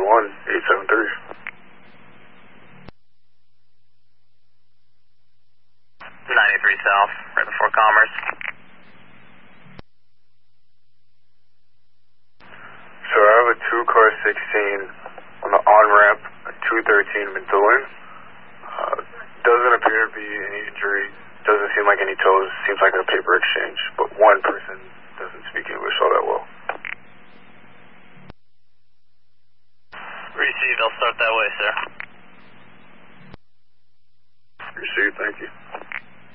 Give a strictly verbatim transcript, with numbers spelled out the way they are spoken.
one, eight seven three. ninety-three South, right before Commerce. So I have a two car sixteen on the on-ramp at two thirteen Methuen. Uh, doesn't appear to be any injury, doesn't seem like any tows, seems like a paper exchange, but one person doesn't speak English all that well. Received, I'll start that way, sir.